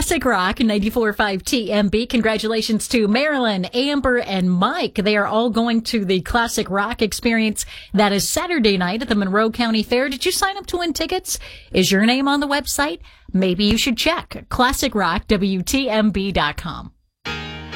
Classic Rock 94.5 TMB. Congratulations to Marilyn, Amber, and Mike. They are all going to the Classic Rock experience. That is Saturday night at the Monroe County Fair. Did you sign up to win tickets? Is your name on the website? Maybe you should check. ClassicRockWTMB.com.